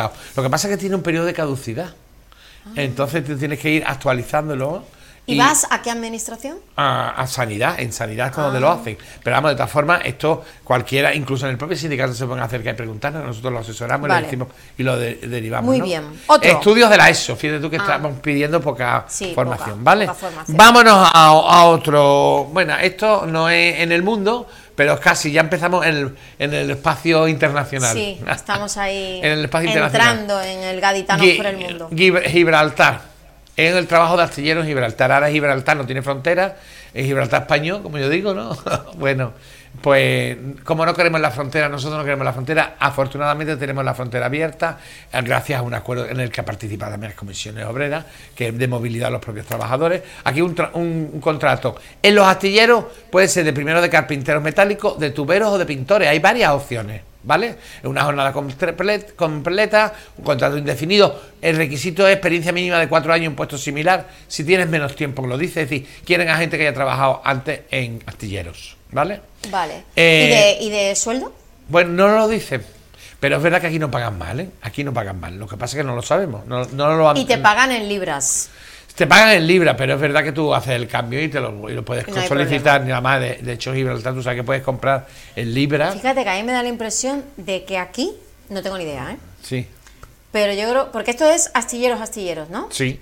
actualizado. Lo que pasa es que tiene un periodo de caducidad. Entonces tú tienes que ir actualizándolo. ¿Y vas a qué administración? A Sanidad, en Sanidad es donde lo hacen. Pero vamos, de todas formas, esto cualquiera, incluso en el propio sindicato se pueden acercar y preguntarnos, nosotros lo asesoramos, le decimos y lo derivamos. Muy ¿no? bien. Otro. Estudios de la ESO, fíjate tú que estamos pidiendo poca formación, ¿vale? Poca formación. Vámonos a otro. Bueno, esto no es en el mundo, pero es casi, ya empezamos en el espacio internacional. Sí, estamos ahí en el espacio internacional. Entrando en el gaditano por el mundo. Gibraltar. En el trabajo de astillero en Gibraltar. Ahora Gibraltar no tiene fronteras, es Gibraltar español, como yo digo, ¿no? Bueno, pues como no queremos la frontera, nosotros no queremos la frontera, afortunadamente tenemos la frontera abierta, gracias a un acuerdo en el que participan también las comisiones obreras, que es de movilidad a los propios trabajadores. Aquí un contrato. En los astilleros puede ser de primero de carpinteros metálicos, de tuberos o de pintores, hay varias opciones. ¿Vale? Es una jornada completa, un contrato indefinido. El requisito es experiencia mínima de 4 años en puesto similar. Si tienes menos tiempo, que lo dice, es decir, quieren a gente que haya trabajado antes en astilleros, ¿vale? Vale. ¿Y de sueldo? Bueno, no lo dicen, pero es verdad que aquí no pagan mal, ¿eh? Aquí no pagan mal. Lo que pasa es que no lo sabemos. No lo han, y te pagan en libras. Te pagan en libras, pero es verdad que tú haces el cambio y lo puedes no solicitar. Nada más, de hecho, Gibraltar, tú sabes que puedes comprar en libras. Fíjate que a mí me da la impresión de que aquí, no tengo ni idea, ¿eh? Sí. Pero yo creo, porque esto es astilleros, ¿no? Sí.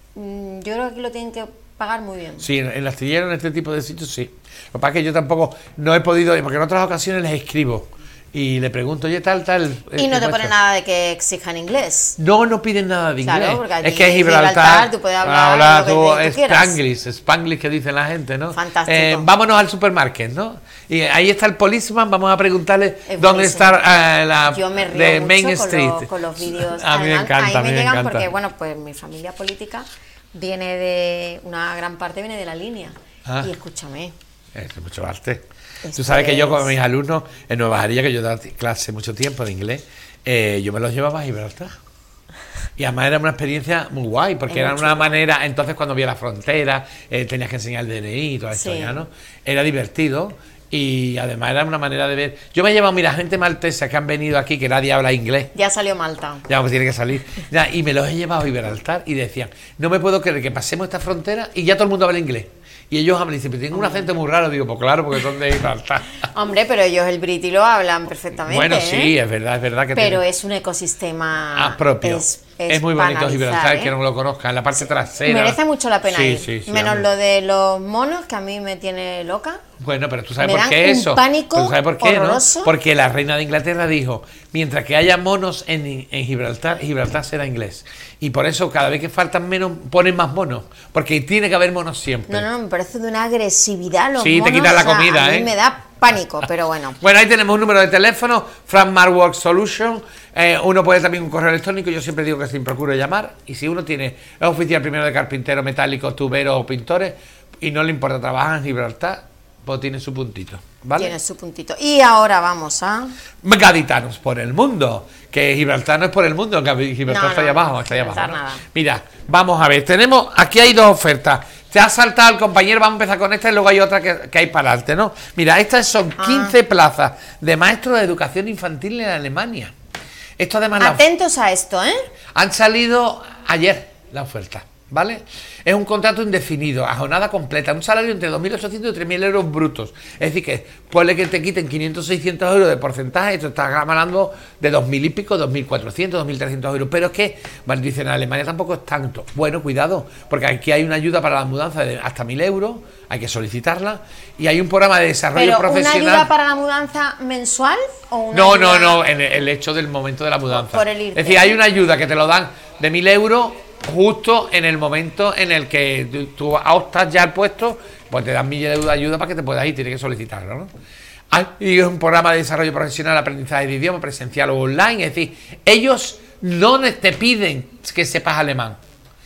Yo creo que aquí lo tienen que pagar muy bien. Sí, en el astillero, en este tipo de sitios, sí. Lo que pasa es que yo tampoco no he podido, porque en otras ocasiones les escribo y le pregunto, oye, tal. Y no te pone nada de que exijan inglés. No piden nada de inglés. Claro, porque es que es Gibraltar, tú puedes hablar lo que tú quieras. Spanglish que dice la gente, ¿no? Fantástico. Vámonos al supermarket, ¿no? Y ahí está el policeman, vamos a preguntarle dónde está la yo me río de mucho Main Street. Con los vídeos. A mí me encanta, a mí me llegan porque, bueno, pues mi familia política viene de, una gran parte viene de la línea. Y escúchame. Es mucho arte. Tú sabes que yo con mis alumnos en Nueva Jarilla, que yo daba clase mucho tiempo de inglés, yo me los llevaba a Gibraltar. Y además era una experiencia muy guay, porque era una manera, entonces cuando había la frontera, tenías que enseñar el DNI y todo esto ya, ¿no? Era divertido y además era una manera de ver. Yo me he llevado, mira, gente maltesa que han venido aquí, que nadie habla inglés. Ya salió Malta. Ya, pues tiene que salir. Ya, y me los he llevado a Gibraltar y decían, no me puedo creer que pasemos esta frontera y ya todo el mundo habla inglés. Y ellos hablan y dicen, pero tienen un acento muy raro. Digo, pues claro, porque son de Gibraltar. Hombre, pero ellos el briti lo hablan perfectamente. Bueno, sí, es verdad que pero es un ecosistema propio. Es muy bonito Gibraltar, que no lo conozcan, la parte trasera. Merece mucho la pena ir. Sí, menos lo de los monos, que a mí me tiene loca. Bueno, pero tú sabes por qué eso. Un pánico ¿Tú sabes por qué, horroroso? ¿no? Porque la reina de Inglaterra dijo, mientras que haya monos en Gibraltar, Gibraltar será inglés. Y por eso cada vez que faltan menos, ponen más monos. Porque tiene que haber monos siempre. No, me parece de una agresividad los monos. Sí, te quitan la comida, a mí me da pánico, pero bueno. Bueno, ahí tenemos un número de teléfono, Frank Marwork Solution. Uno puede también un correo electrónico, yo siempre digo que se procure llamar. Y si uno tiene, es oficial primero de carpintero, metálicos, tuberos o pintores, y no le importa trabajar en Gibraltar, pues tiene su puntito, ¿vale? Tiene su puntito. Y ahora vamos a... Gaditanos por el mundo. Que Gibraltar no es por el mundo, que Gibraltar está ahí abajo, está ahí abajo, ¿no? Mira, vamos a ver, aquí hay dos ofertas. Te ha saltado el compañero, vamos a empezar con esta y luego hay otra que hay para adelante, ¿no? Mira, estas son 15 plazas de maestros de educación infantil en Alemania. Esto además... Atentos a esto, ¿eh? Han salido ayer la oferta, ¿vale? Es un contrato indefinido, a jornada completa, un salario entre 2.800 y 3.000 euros brutos. Es decir, que ponle que te quiten 500 600 euros de porcentaje, esto estás hablando de 2.000 y pico, 2.400, 2.300 euros. Pero es que, bueno, dicen, en Alemania tampoco es tanto. Bueno, cuidado, porque aquí hay una ayuda para la mudanza de hasta 1.000 euros, hay que solicitarla, y hay un programa de desarrollo profesional. ¿Una ayuda para la mudanza mensual o una No, en el hecho del momento de la mudanza. Por el irte. Es decir, hay una ayuda que te lo dan de 1.000 euros justo en el momento en el que tú optas ya al puesto, pues te dan 1.000 euros de ayuda para que te puedas ir, tienes que solicitarlo, ¿no? Y es un programa de desarrollo profesional, aprendizaje de idioma, presencial o online, es decir, ellos no te piden que sepas alemán,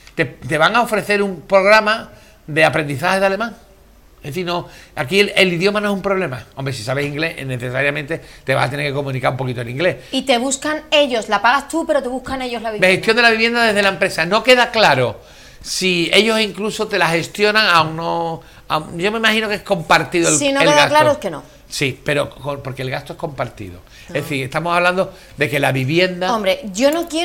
te van a ofrecer un programa de aprendizaje de alemán. Es decir, no, aquí el idioma no es un problema. Hombre, si sabes inglés, necesariamente te vas a tener que comunicar un poquito en inglés. Y te buscan ellos, la pagas tú, pero te buscan ellos la vivienda. La gestión de la vivienda desde la empresa. No queda claro si ellos incluso te la gestionan yo me imagino que es compartido el gasto. Si no queda claro es que no. Sí, pero porque el gasto es compartido. Es decir, estamos hablando de que la vivienda... Hombre, yo no quiero...